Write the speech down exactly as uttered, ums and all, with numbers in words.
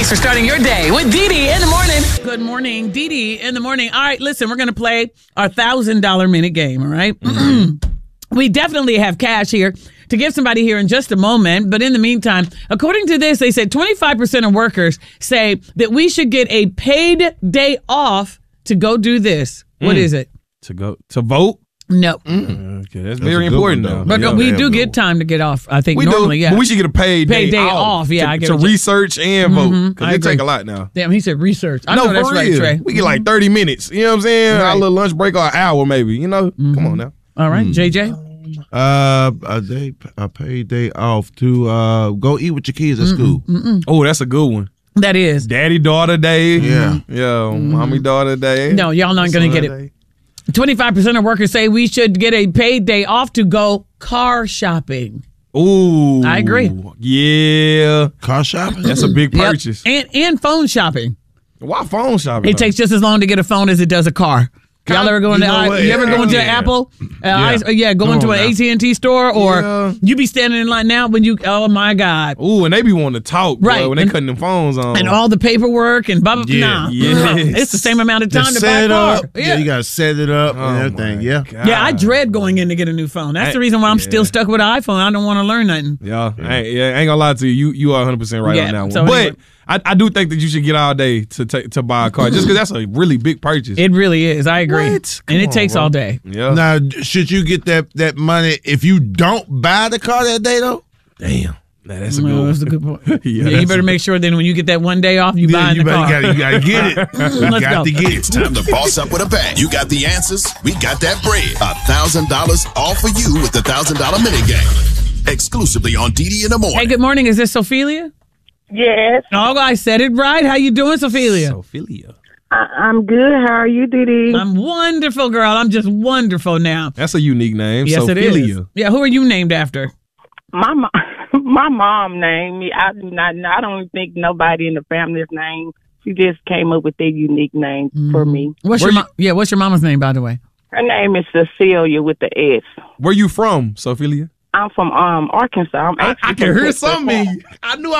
Thanks for starting your day with Dee Dee in the morning. Good morning, Dee Dee in the morning. All right, listen, we're going to play our one thousand dollars minute game, all right? Mm-hmm. We definitely have cash here to give somebody here in just a moment. But in the meantime, according to this, they said twenty-five percent of workers say that we should get a paid day off to go do this. Mm. What is it? To go to vote? No. Mm. Okay, that's, that's very important, though. But yeah, we do get time to get off, I think, we normally, do, yeah. But we should get a paid, paid day, day off. off. Yeah, to, I get to it. research and vote. Mm-hmm. Because it take a lot now. Damn, he said research. I no, know that's for right, real. Trey. We get like thirty minutes. You know what I'm saying? Right. Our little lunch break or an hour maybe. You know? Mm-hmm. Come on now. All right, mm. J J? Uh, a day, a paid day off to uh go eat with your kids at Mm-mm, school. Mm-mm. Oh, that's a good one. That is. Daddy daughter day. Yeah. Yeah. Mm-hmm. Mommy daughter day. No, y'all not going to get it. twenty-five percent of workers say we should get a paid day off to go car shopping. Ooh. I agree. Yeah. Car shopping? That's a big purchase. Yep. And and phone shopping. Why phone shopping? It though? takes just as long to get a phone as it does a car. Y'all ever go into, you, you ever go into yeah. Apple? Uh, Yeah. I, yeah, go Come into on an now. A T and T store, or Yeah. you be standing in line now when you, oh my God. Ooh, and they be wanting to talk, Right. boy, when they And- cutting them phones on. And all the paperwork and blah, blah, blah. Yeah. Nah. Yes. It's the same amount of time Just to buy set a it car. up. Yeah. you gotta set it up Oh, and everything. my Yeah. God. Yeah, I dread going in to get a new phone. That's I- the reason why I'm yeah. still stuck with an iPhone. I don't want to learn nothing. Yeah, I ain't, yeah, I ain't gonna lie to you. You you are one hundred percent right Yeah, on that one. so but anyway. I, I do think that you should get all day to take to buy a car just because that's a really big purchase. It really is. I agree. What? And Come it on, takes bro. all day. Yeah. Now, should you get that that money if you don't buy the car that day though? Damn. Nah, that's a No, good that's a one. good point. Yeah, Yeah, you that's better a- make sure then when you get that one day off, you Yeah, buy in you the better car. gotta, you gotta get it. You Let's got go. to get It's it. time to boss up with a bang. You got the answers. We got that bread. A thousand dollars all for you with the thousand dollar mini game. Exclusively on D D in the morning. Hey, good morning. Is this Sophelia? Yes, Oh, I said it right. How you doing, Sophelia? Sophelia. I, I'm good. How are you, Dee Dee? I'm wonderful, girl. I'm just wonderful now. That's a unique name. Yes, it Sophelia. is. Yeah, who are you named after? My mom, my mom named me. I do not. I don't think nobody in the family's name. She just came up with that unique name for me. What's Where your you- mo- yeah? What's your mama's name, by the way? Her name is Cecilia with the S. Where you from, Sophelia? I'm from um Arkansas. I'm I, actually I can from hear Texas. something. I knew